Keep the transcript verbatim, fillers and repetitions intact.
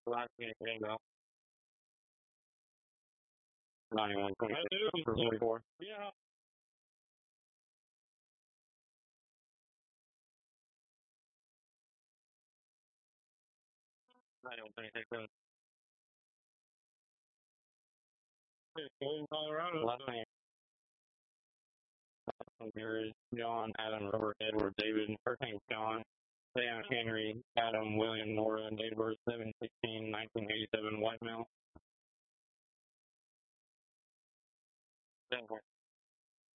Last game, go. ninety-one twenty-six for forty-four. Yeah. ninety-one twenty-six. Colorado. Last name. Here is John, Adam, Robert, Edward, David. First name John. Sam, Henry, Adam, William, Nora, date of birth seven sixteen nineteen eighty-seven, white male.